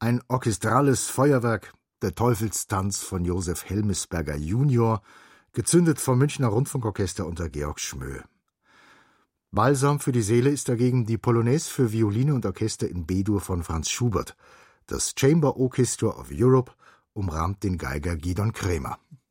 Ein orchestrales Feuerwerk, der Teufelstanz von Josef Helmesberger junior, gezündet vom Münchner Rundfunkorchester unter Georg Schmöh. Balsam für die Seele ist dagegen die Polonaise für Violine und Orchester in B-Dur von Franz Schubert. Das Chamber Orchestra of Europe umrahmt den Geiger Gidon Kremer.